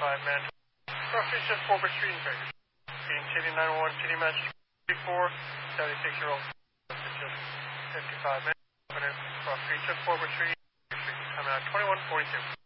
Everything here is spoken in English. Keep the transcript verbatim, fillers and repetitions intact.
five man. Roughly just Forward Street in Vegas. Being City nine one one, City Match thirty-four, seventy-six year old. Just fifty-five man. Roughly just Forward Street. Coming out twenty-one forty-two.